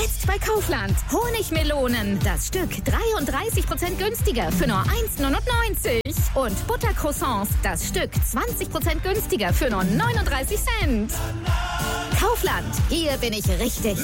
Jetzt bei Kaufland. Honigmelonen. Das Stück 33% günstiger für nur 1,99. Und Buttercroissants. Das Stück 20% günstiger für nur 39 Cent. Kaufland. Hier bin ich richtig.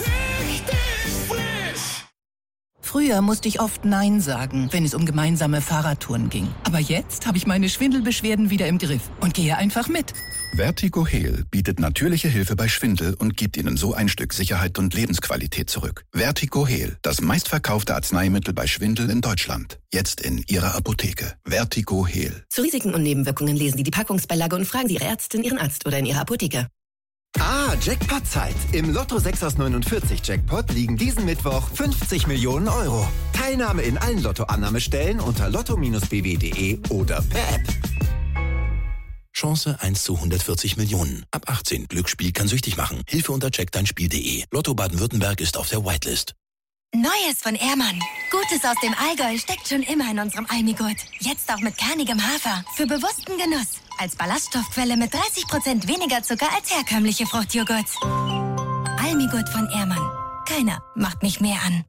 Früher musste ich oft Nein sagen, wenn es um gemeinsame Fahrradtouren ging. Aber jetzt habe ich meine Schwindelbeschwerden wieder im Griff und gehe einfach mit. Vertigo Heal bietet natürliche Hilfe bei Schwindel und gibt Ihnen so ein Stück Sicherheit und Lebensqualität zurück. Vertigo Heal, das meistverkaufte Arzneimittel bei Schwindel in Deutschland. Jetzt in Ihrer Apotheke. Vertigo Heal. Zu Risiken und Nebenwirkungen lesen Sie die Packungsbeilage und fragen Sie Ihre Ärztin, Ihren Arzt oder in Ihrer Apotheke. Jackpot-Zeit. Im Lotto 6 aus 49 Jackpot liegen diesen Mittwoch 50 Millionen Euro. Teilnahme in allen Lotto-Annahmestellen unter lotto-bw.de oder per App. Chance 1 zu 140 Millionen. Ab 18. Glücksspiel kann süchtig machen. Hilfe unter checkdeinspiel.de. Lotto Baden-Württemberg ist auf der Whitelist. Neues von Ehrmann. Gutes aus dem Allgäu steckt schon immer in unserem Almigurt. Jetzt auch mit kernigem Hafer. Für bewussten Genuss. Als Ballaststoffquelle mit 30% weniger Zucker als herkömmliche Fruchtjoghurts. Almigurt von Ehrmann. Keiner macht mich mehr an.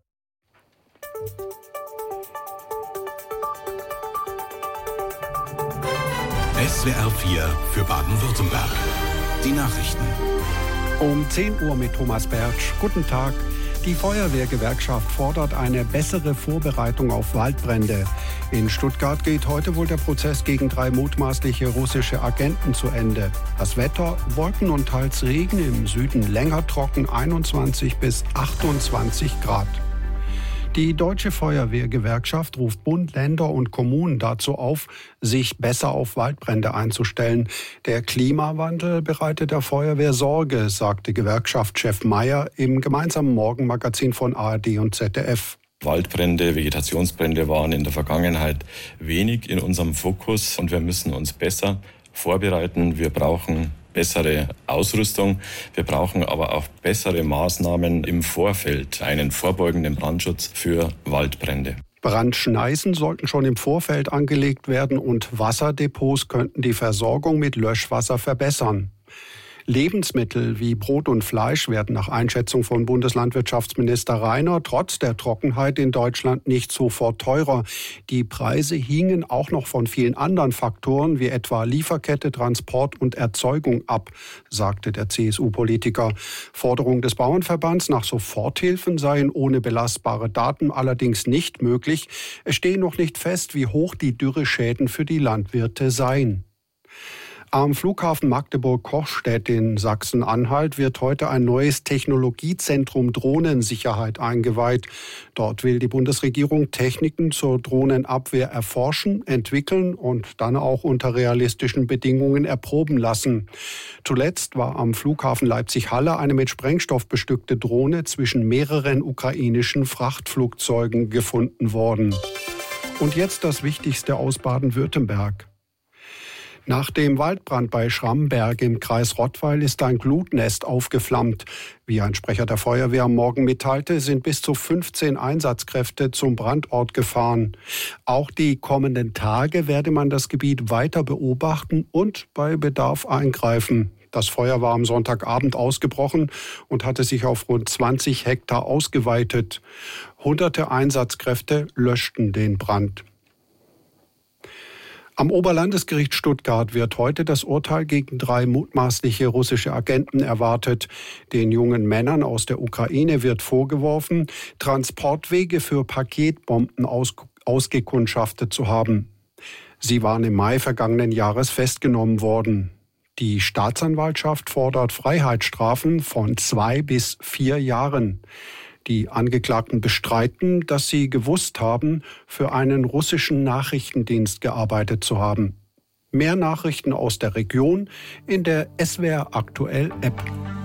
SWR 4 für Baden-Württemberg. Die Nachrichten. Um 10 Uhr mit Thomas Bertsch. Guten Tag. Die Feuerwehrgewerkschaft fordert eine bessere Vorbereitung auf Waldbrände. In Stuttgart geht heute wohl der Prozess gegen 3 mutmaßliche russische Agenten zu Ende. Das Wetter: Wolken und teils Regen, im Süden länger trocken, 21 bis 28 Grad. Die Deutsche Feuerwehrgewerkschaft ruft Bund, Länder und Kommunen dazu auf, sich besser auf Waldbrände einzustellen. Der Klimawandel bereitet der Feuerwehr Sorge, sagte Gewerkschaftschef Mayer im gemeinsamen Morgenmagazin von ARD und ZDF. Waldbrände, Vegetationsbrände waren in der Vergangenheit wenig in unserem Fokus und wir müssen uns besser vorbereiten. Wir brauchen bessere Ausrüstung. Wir brauchen aber auch bessere Maßnahmen im Vorfeld, einen vorbeugenden Brandschutz für Waldbrände. Brandschneisen sollten schon im Vorfeld angelegt werden und Wasserdepots könnten die Versorgung mit Löschwasser verbessern. Lebensmittel wie Brot und Fleisch werden nach Einschätzung von Bundeslandwirtschaftsminister Rainer trotz der Trockenheit in Deutschland nicht sofort teurer. Die Preise hingen auch noch von vielen anderen Faktoren wie etwa Lieferkette, Transport und Erzeugung ab, sagte der CSU-Politiker. Forderung des Bauernverbands nach Soforthilfen seien ohne belastbare Daten allerdings nicht möglich. Es stehe noch nicht fest, wie hoch die Dürreschäden für die Landwirte seien. Am Flughafen Magdeburg-Kochstedt in Sachsen-Anhalt wird heute ein neues Technologiezentrum Drohnensicherheit eingeweiht. Dort will die Bundesregierung Techniken zur Drohnenabwehr erforschen, entwickeln und dann auch unter realistischen Bedingungen erproben lassen. Zuletzt war am Flughafen Leipzig-Halle eine mit Sprengstoff bestückte Drohne zwischen mehreren ukrainischen Frachtflugzeugen gefunden worden. Und jetzt das Wichtigste aus Baden-Württemberg. Nach dem Waldbrand bei Schramberg im Kreis Rottweil ist ein Glutnest aufgeflammt. Wie ein Sprecher der Feuerwehr am Morgen mitteilte, sind bis zu 15 Einsatzkräfte zum Brandort gefahren. Auch die kommenden Tage werde man das Gebiet weiter beobachten und bei Bedarf eingreifen. Das Feuer war am Sonntagabend ausgebrochen und hatte sich auf rund 20 Hektar ausgeweitet. Hunderte Einsatzkräfte löschten den Brand. Am Oberlandesgericht Stuttgart wird heute das Urteil gegen 3 mutmaßliche russische Agenten erwartet. Den jungen Männern aus der Ukraine wird vorgeworfen, Transportwege für Paketbomben ausgekundschaftet zu haben. Sie waren im Mai vergangenen Jahres festgenommen worden. Die Staatsanwaltschaft fordert Freiheitsstrafen von 2 bis 4 Jahren. Die Angeklagten bestreiten, dass sie gewusst haben, für einen russischen Nachrichtendienst gearbeitet zu haben. Mehr Nachrichten aus der Region in der SWR Aktuell App.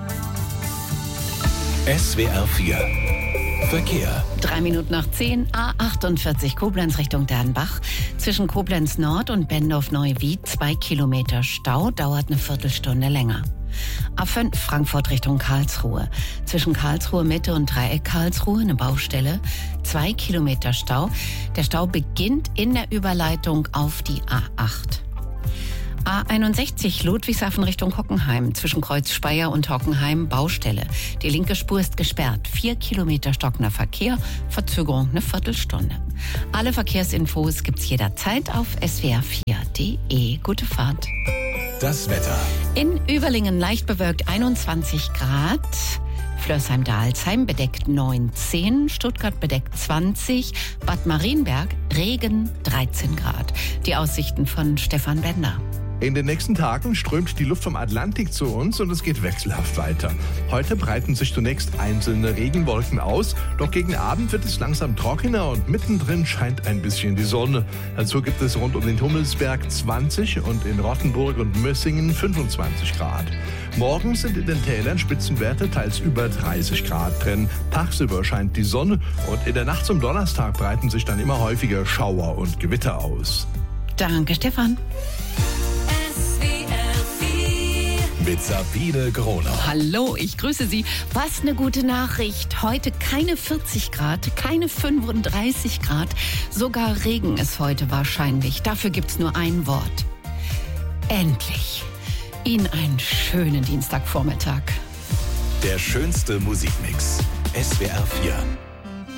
SWR 4 Verkehr. 3 Minuten nach 10, A48 Koblenz Richtung Dernbach. Zwischen Koblenz Nord und Bendorf-Neuwied 2 Kilometer Stau, dauert eine Viertelstunde länger. A5 Frankfurt Richtung Karlsruhe. Zwischen Karlsruhe Mitte und Dreieck Karlsruhe eine Baustelle. 2 Kilometer Stau. Der Stau beginnt in der Überleitung auf die A8. A61 Ludwigshafen Richtung Hockenheim. Zwischen Kreuz Speyer und Hockenheim Baustelle. Die linke Spur ist gesperrt. 4 Kilometer stockender Verkehr. Verzögerung eine Viertelstunde. Alle Verkehrsinfos gibt's jederzeit auf swr4.de. Gute Fahrt. Das Wetter. In Überlingen leicht bewölkt 21 Grad. Flörsheim-Dalsheim bedeckt 19, Stuttgart bedeckt 20, Bad Marienberg Regen 13 Grad. Die Aussichten von Stefan Bender. In den nächsten Tagen strömt die Luft vom Atlantik zu uns und es geht wechselhaft weiter. Heute breiten sich zunächst einzelne Regenwolken aus, doch gegen Abend wird es langsam trockener und mittendrin scheint ein bisschen die Sonne. Dazu gibt es rund um den Hummelsberg 20 und in Rottenburg und Mössingen 25 Grad. Morgen sind in den Tälern Spitzenwerte teils über 30 Grad drin. Tagsüber scheint die Sonne und in der Nacht zum Donnerstag breiten sich dann immer häufiger Schauer und Gewitter aus. Danke, Stefan. Mit Sabine Gronau. Hallo, ich grüße Sie. Was eine gute Nachricht. Heute keine 40 Grad, keine 35 Grad. Sogar Regen ist heute wahrscheinlich. Dafür gibt's nur ein Wort. Endlich. Ihnen einen schönen Dienstagvormittag. Der schönste Musikmix. SWR 4.